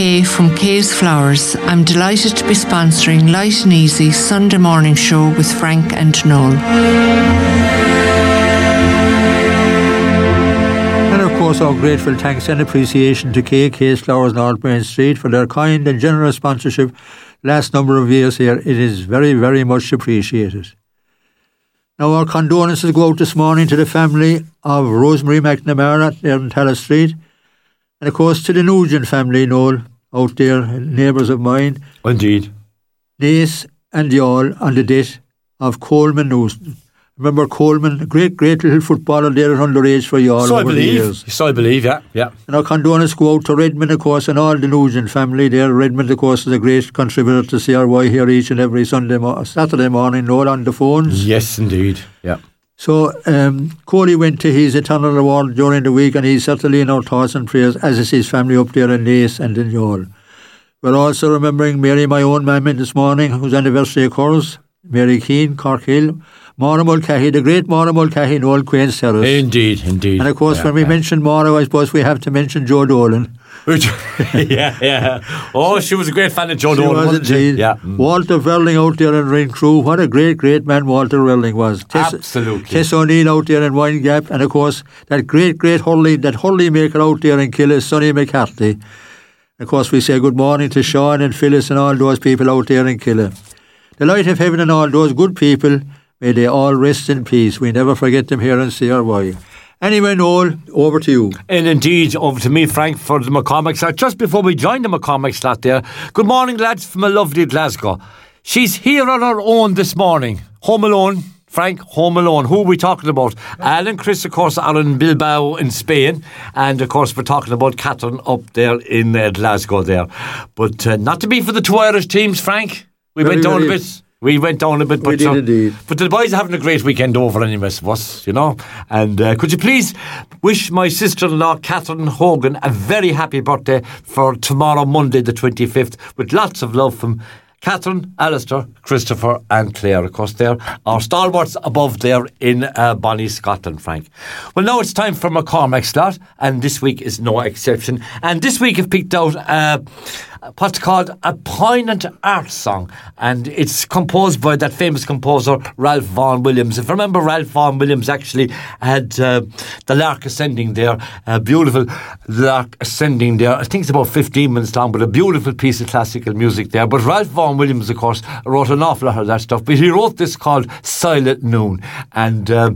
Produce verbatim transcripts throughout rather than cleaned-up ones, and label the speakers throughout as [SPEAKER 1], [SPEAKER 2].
[SPEAKER 1] Kay from Kay's Flowers. I'm delighted to be sponsoring Light and Easy Sunday morning show with Frank and Noel.
[SPEAKER 2] And of course our grateful thanks and appreciation to Kay, Kay's Flowers, North Main Street for their kind and generous sponsorship last number of years here. It is very, very much appreciated. Now our condolences go out this morning to the family of Rosemary McNamara there in Tallaght Street, and of course to the Nugent family, Noel, out there, neighbours of mine.
[SPEAKER 3] Indeed.
[SPEAKER 2] Nace and Yall on the death of Coleman Newson. Remember Coleman, a great, great little footballer there at underage for Yall
[SPEAKER 3] so
[SPEAKER 2] over
[SPEAKER 3] I believe,
[SPEAKER 2] the years.
[SPEAKER 3] So I believe, yeah, yeah.
[SPEAKER 2] And our condolences go out to Redmond, of course, and all the Nugent family there. Redmond, of course, is a great contributor to C R Y here each and every Sunday, mo- Saturday morning, Noel, on the phones.
[SPEAKER 3] Yes, indeed, yeah.
[SPEAKER 2] So, um, Coley went to his eternal reward during the week, and he's certainly in our thoughts and prayers, as is his family up there in Nace and in Yall. We're also remembering Mary, my own mammy, this morning, whose anniversary occurs. Mary Keane, Cork Hill. Maura Mulcahy, the great Maura Mulcahy in Old Queen's Terrace.
[SPEAKER 3] Indeed, indeed.
[SPEAKER 2] And of course,
[SPEAKER 3] yeah,
[SPEAKER 2] when we
[SPEAKER 3] yeah.
[SPEAKER 2] mention Maura, I suppose we have to mention Joe Dolan.
[SPEAKER 3] yeah, yeah. Oh, she was a great fan of Joe
[SPEAKER 2] she
[SPEAKER 3] Dolan,
[SPEAKER 2] was
[SPEAKER 3] wasn't
[SPEAKER 2] indeed.
[SPEAKER 3] she? Yeah. Mm.
[SPEAKER 2] Walter Verling out there in Rincrew. What a great, great man Walter Verling was. Tess,
[SPEAKER 3] Absolutely.
[SPEAKER 2] Tess O'Neill out there in Wine Gap. And of course, that great, great Hurley, that Hurley maker out there in Killis, Sonny McCarthy. Of course, we say good morning to Sean and Phyllis and all those people out there in Killa. The light of heaven and all those good people, may they all rest in peace. We never forget them here in C R Y. Anyway, Noel, over to you.
[SPEAKER 3] And indeed, over to me, Frank, for the McCormick slot. Just before we join the McCormick slot there, good morning, lads, from a lovely Glasgow. She's here on her own this morning. Home alone. Frank, home alone. Who are we talking about? Al and Chris, of course, are in Bilbao in Spain. And, of course, we're talking about Catherine up there in uh, Glasgow there. But uh, not to be for the two Irish teams, Frank. We
[SPEAKER 2] Very,
[SPEAKER 3] went down
[SPEAKER 2] very
[SPEAKER 3] a bit. We went down a bit.
[SPEAKER 2] We
[SPEAKER 3] But,
[SPEAKER 2] did
[SPEAKER 3] uh,
[SPEAKER 2] indeed.
[SPEAKER 3] but the boys are having a great weekend over anyway, I suppose, you know. And uh, could you please wish my sister-in-law, Catherine Hogan, a very happy birthday for tomorrow, Monday the twenty-fifth, with lots of love from Catherine, Alistair, Christopher and Claire. Of course, they're our stalwarts above there in uh, Bonnie, Scotland, Frank. Well, now it's time for McCormick slot, and this week is no exception. And this week I've picked out uh, what's called a poignant art song, and it's composed by that famous composer Ralph Vaughan Williams. If you remember, Ralph Vaughan Williams actually had uh, The Lark Ascending there, a beautiful Lark Ascending there. I think it's about fifteen minutes long, but a beautiful piece of classical music there. But Ralph Vaughan Williams, of course, wrote an awful lot of that stuff, but he wrote this called Silent Noon, and uh,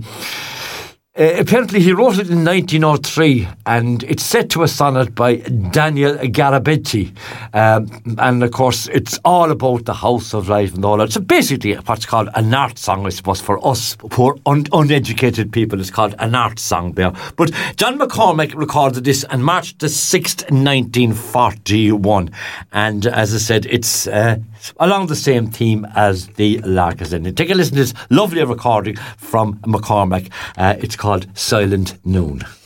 [SPEAKER 3] Uh, apparently he wrote it in nineteen oh three, and it's set to a sonnet by Daniel Garabetti, um, and of course it's all about the house of life and all that. So basically what's called an art song, I suppose, for us poor un- uneducated people. It's called an art song there. But John McCormick recorded this on March the sixth, nineteen forty-one, and as I said, it's uh, along the same theme as the Lark Ascending. Take a listen to this lovely recording from McCormick. Uh, it's called Silent Noon.